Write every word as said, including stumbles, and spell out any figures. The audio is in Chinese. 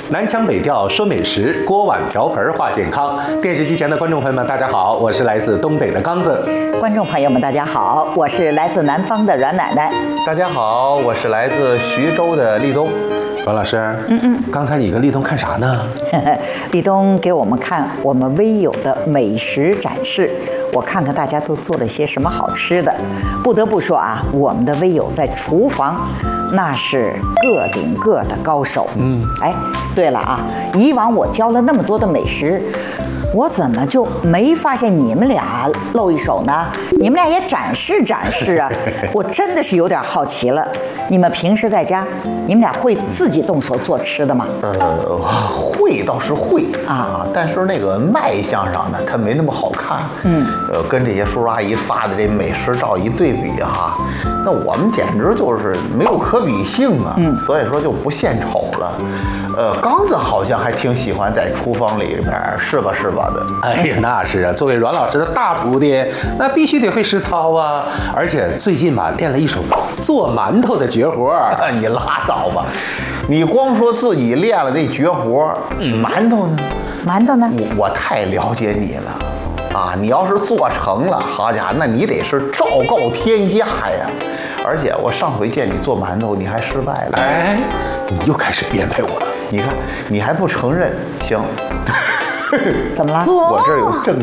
南腔北调说美食，锅碗瓢盆话健康。电视机前的观众朋友们，大家好，我是来自东北的刚子。 观众朋友们，大家好，我是来自南方的阮奶奶。 大家好，我是来自徐州的立冬。 阮老师，嗯嗯，刚才你跟立冬看啥呢？ 立冬给我们看我们微友的美食展示，我看看大家都做了些什么好吃的。不得不说啊，我们的微友在厨房那是个顶个的高手。嗯，哎，对了啊，以往我教了那么多的美食，我怎么就没发现你们俩露一手呢？你们俩也展示展示啊！我真的是有点好奇了。你们平时在家，你们俩会自己动手做吃的吗？ 呃，会倒是会啊，但是那个卖相上呢，它没那么好看。嗯，呃，跟这些叔叔阿姨发的这美食照一对比哈，那我们简直就是没有可比性啊。嗯，所以说就不献丑了。呃，刚子好像还挺喜欢在厨房里边是吧是吧的。 哎呀，那是啊，作为阮老师的大徒弟，那必须得会实操啊！而且最近吧，练了一手做馒头的绝活。 你拉倒吧，你光说自己练了那绝活，馒头呢？ 馒头呢？ 我我太了解你了啊！你要是做成了，好家伙，那你得是昭告天下呀！而且我上回见你做馒头，你还失败了。 哎，你又开始编排我了。 你看，你还不承认？行， 怎么了？ 我这儿有证